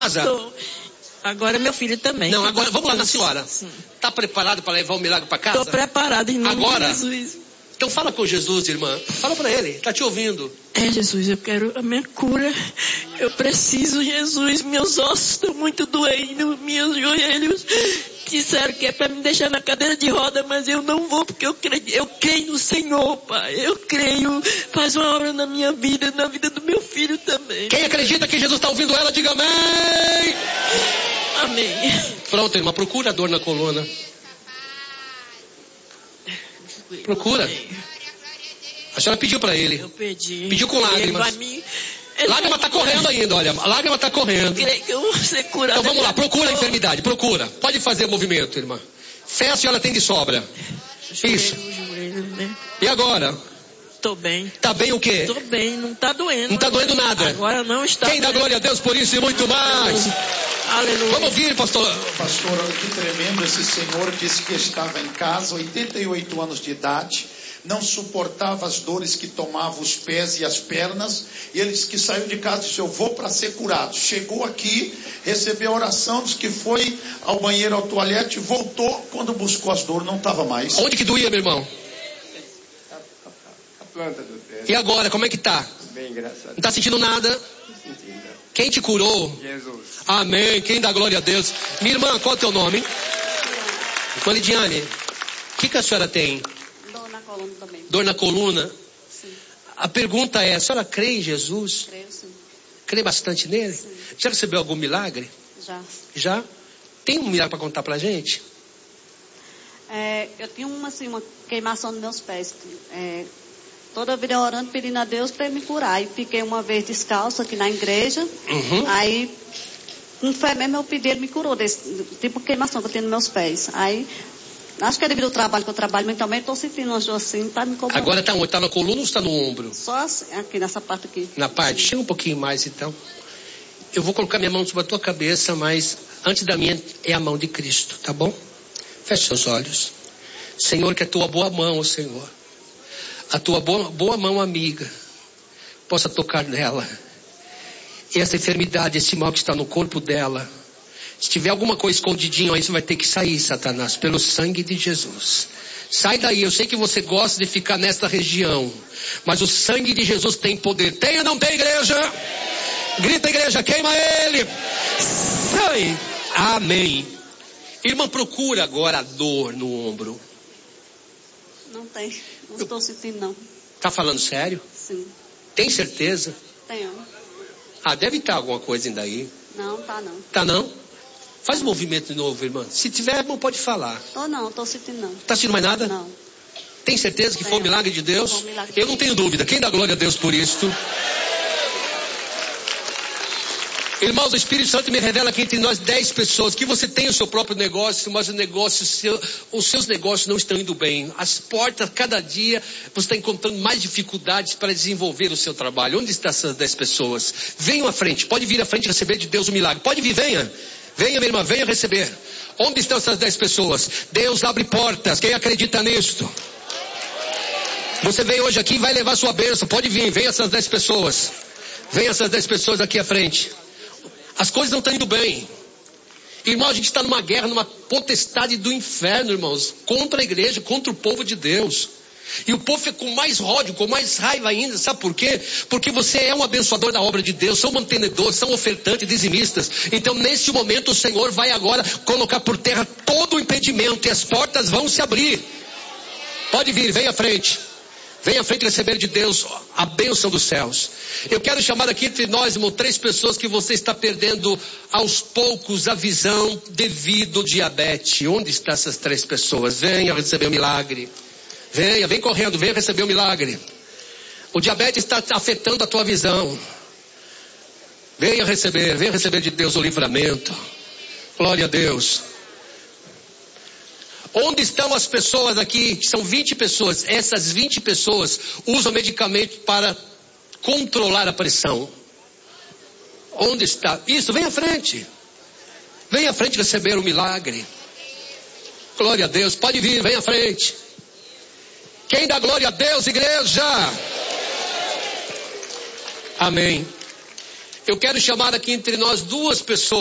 Tô. Agora meu filho também. Não, agora vamos lá na senhora. Está preparado para levar o milagre para casa? Estou preparado em nome agora, de Jesus. Então fala com Jesus, irmã. Fala para ele, está te ouvindo. Jesus, eu quero a minha cura. Eu preciso, Jesus. Meus ossos estão muito doendo. Meus joelhos disseram que é para me deixar na cadeira de roda, mas eu não vou porque eu creio no Senhor, Pai. Eu creio. Faz uma obra na minha vida, na vida do meu filho também. Quem acredita que Jesus está ouvindo ela, diga amém. Amém. Pronto, irmã, procura a dor na coluna. Procura. A senhora pediu para ele. Eu pedi. Pediu com lágrimas. Lágrima está correndo ainda, olha. A lágrima está correndo. Eu creio que eu vou ser curado. Então vamos lá, procura a enfermidade, procura. Pode fazer o movimento, irmã. Fé a senhora tem de sobra. Isso. E agora? Tô bem. Tá bem o quê? Tô bem, não tá doendo. Não tá doendo nada. Agora não está. Quem dá glória a Deus por isso e muito mais? Aleluia. Vamos ouvir, pastor. Pastor, olha que tremendo. Esse senhor disse que estava em casa, 88 anos de idade, não suportava as dores que tomavam os pés e as pernas, e ele disse que saiu de casa e disse: eu vou para ser curado. Chegou aqui, recebeu a oração, disse que foi ao banheiro, ao toalete, voltou, quando buscou as dores não estava mais. Onde que doía, meu irmão? Planta do pé. E agora, como é que tá? Bem, graças a Deus. Não tá sentindo nada? Sentindo. Quem te curou? Jesus. Amém. Quem dá glória a Deus? Minha irmã, qual é o teu nome? Irmã Lidiane, o que a senhora tem? Dor na coluna também. Dor na coluna? Sim. A pergunta é, a senhora crê em Jesus? Creio, sim. Crê bastante nele? Sim. Já recebeu algum milagre? Já. Já? Tem um milagre para contar pra gente? Eu tinha uma queimação nos meus pés. Toda vida orando, pedindo a Deus para me curar. E fiquei uma vez descalço aqui na igreja. Aí, com fé mesmo, eu pedi, ele me curou desse tipo de queimação que eu tenho nos meus pés. Aí, acho que é devido ao trabalho que eu trabalho, mas também estou sentindo uma dor assim, tá me incomodando. Agora tá onde? Tá na coluna ou está no ombro? Só assim, aqui nessa parte aqui. Na parte? Chega um pouquinho mais então. Eu vou colocar minha mão sobre a tua cabeça, mas antes da minha é a mão de Cristo, tá bom? Feche seus olhos. Senhor, que a tua boa mão, Senhor, a tua boa mão amiga, possa tocar nela. E essa enfermidade, esse mal que está no corpo dela, se tiver alguma coisa escondidinha aí, você vai ter que sair, Satanás, pelo sangue de Jesus. Sai daí, eu sei que você gosta de ficar nesta região, mas o sangue de Jesus tem poder. Tem ou não tem, igreja? Grita, igreja, queima ele. Sai. Amém. Irmã, procura agora a dor no ombro. Não tem, não estou sentindo não. Tá falando sério? Sim. Tem certeza? Tenho. Ah, deve estar alguma coisa ainda aí. Não, tá não. Tá não? Faz um movimento de novo, irmã. Se tiver, irmão, pode falar. Estou sentindo não. Tá sentindo mais nada? Não. Tem certeza que foi um milagre de Deus? Foi um milagre de Eu não tenho dúvida. Quem dá glória a Deus por isso? Irmãos, o Espírito Santo me revela aqui entre nós 10 pessoas que você tem o seu próprio negócio, mas os seus negócios não estão indo bem. As portas, cada dia, você está encontrando mais dificuldades para desenvolver o seu trabalho. Onde estão essas 10 pessoas? Venham à frente, pode vir à frente e receber de Deus o milagre. Pode vir, venha. Venha, minha irmã, venha receber. Onde estão essas 10 pessoas? Deus abre portas, quem acredita nisto? Você veio hoje aqui e vai levar sua bênção. Pode vir, venha essas 10 pessoas. Venha essas 10 pessoas aqui à frente. As coisas não estão indo bem. Irmão, a gente está numa guerra, numa potestade do inferno, irmãos. Contra a igreja, contra o povo de Deus. E o povo fica com mais ódio, com mais raiva ainda. Sabe por quê? Porque você é um abençoador da obra de Deus. São mantenedores, são ofertantes, dizimistas. Então nesse momento o Senhor vai agora colocar por terra todo o impedimento. E as portas vão se abrir. Pode vir, vem à frente. Venha à frente receber de Deus a bênção dos céus. Eu quero chamar aqui entre nós, irmão, 3 pessoas que você está perdendo aos poucos a visão devido ao diabetes. Onde estão essas 3 pessoas? Venha receber o milagre. Venha, vem correndo, venha receber o milagre. O diabetes está afetando a tua visão. Venha receber de Deus o livramento. Glória a Deus. Onde estão as pessoas aqui? São 20 pessoas. Essas 20 pessoas usam medicamento para controlar a pressão. Onde está? Isso, vem à frente. Vem à frente receber o milagre. Glória a Deus. Pode vir, vem à frente. Quem dá glória a Deus, igreja? Amém. Eu quero chamar aqui entre nós duas pessoas.